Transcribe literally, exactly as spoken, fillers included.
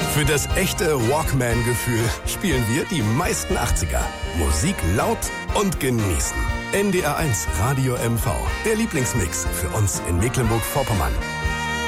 Für das echte Walkman-Gefühl spielen wir die meisten achtziger. Musik laut und genießen. N D R eins Radio M V, der Lieblingsmix für uns in Mecklenburg-Vorpommern.